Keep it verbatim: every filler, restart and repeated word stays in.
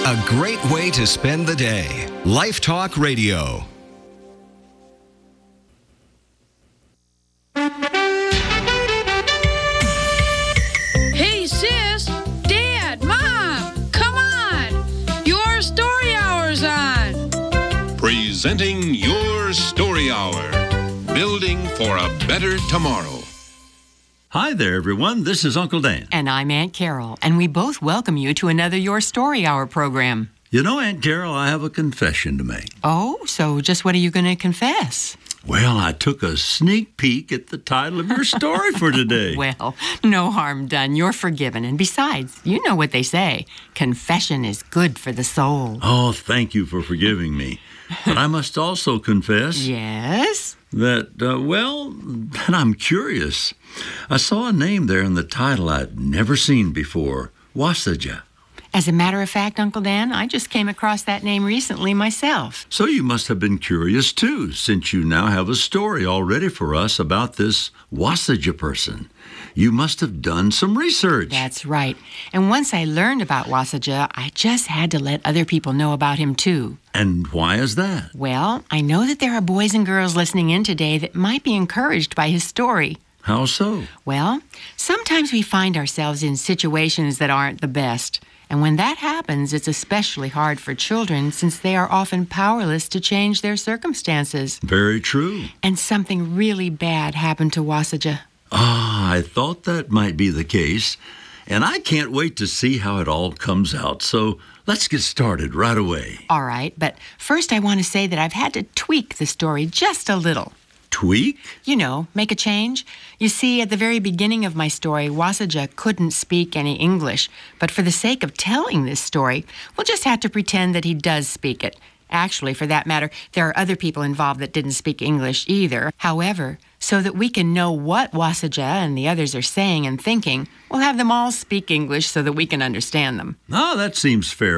A great way to spend the day. Life Talk Radio. Hey, sis, Dad, Mom, come on. Your story hour's on. Presenting Your Story Hour. Building for a better tomorrow. Hi there, everyone. This is Uncle Dan. And I'm Aunt Carol, and we both welcome you to another Your Story Hour program. You know, Aunt Carol, I have a confession to make. Oh, so just what are you going to confess? Well, I took a sneak peek at the title of your story for today. Well, no harm done. You're forgiven. And besides, you know what they say. Confession is good for the soul. Oh, thank you for forgiving me. But I must also confess... Yes? That, uh, well, that I'm curious. I saw a name there in the title I'd never seen before. Wassaja. As a matter of fact, Uncle Dan, I just came across that name recently myself. So you must have been curious, too, since you now have a story all ready for us about this Wassaja person. You must have done some research. That's right. And once I learned about Wassaja, I just had to let other people know about him, too. And why is that? Well, I know that there are boys and girls listening in today that might be encouraged by his story. How so? Well, sometimes we find ourselves in situations that aren't the best. And when that happens, it's especially hard for children since they are often powerless to change their circumstances. Very true. And something really bad happened to Wassaja. Ah, I thought that might be the case. And I can't wait to see how it all comes out. So let's get started right away. All right, but first I want to say that I've had to tweak the story just a little. Tweak? You know, make a change. You see, at the very beginning of my story, Wassaja couldn't speak any English. But for the sake of telling this story, we'll just have to pretend that he does speak it. Actually, for that matter, there are other people involved that didn't speak English either. However, so that we can know what Wassaja and the others are saying and thinking, we'll have them all speak English so that we can understand them. Oh, that seems fair